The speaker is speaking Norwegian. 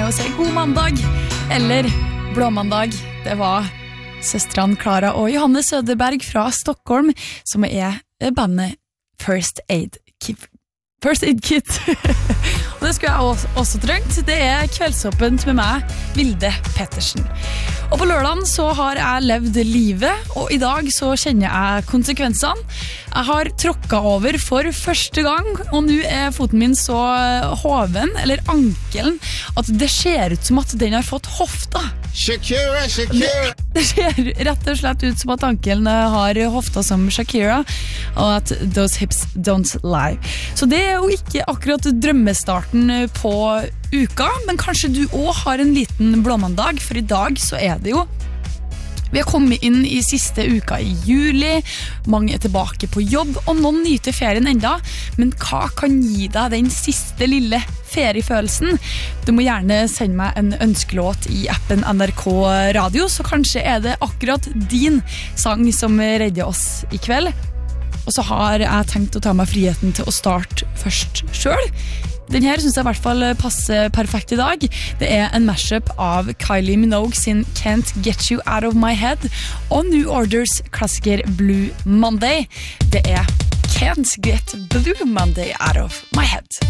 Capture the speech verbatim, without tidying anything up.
med å si god mandag, eller blåmandag. Det var søstrene Clara og Johanne Söderberg fra Stockholm, som er bandet First Aid Kit. First Aid Kit. Og det skulle jeg også, også trengt. Det er kveldsåpent med meg, Vilde Pettersen. Og på lørdagen så har jeg levd livet, og i dag så kjenner jeg konsekvensene. Jeg har tråkket over for første gang, og nå er foten min så hoven, eller ankelen, at det ser ut som at den har fått hofta. Shakira, Shakira. Det, det ser rett og slett ut som at ankelen har hofta som Shakira, og at those hips don't lie. Så det er jo ikke akkurat drømmestarten på uka, men kanskje du også har en liten blåmandag, for i dag så er det jo vi har kommet inn i siste uka i juli, mange er tilbake på jobb, og noen nyter ferien enda, men hva kan gi deg den siste lille feriefølelsen? Du må gjerne sende meg en ønskelåt i appen N R K Radio, så kanskje er det akkurat din sang som redder oss i kveld. Og så har jeg tenkt å ta meg friheten til å starte først selv. Den her synes jeg i hvert fall passer perfekt i dag. Det er en mashup av Kylie Minogue sin Can't Get You Out of My Head og New Orders klassiker Blue Monday. Det er Can't Get Blue Monday Out of My Head.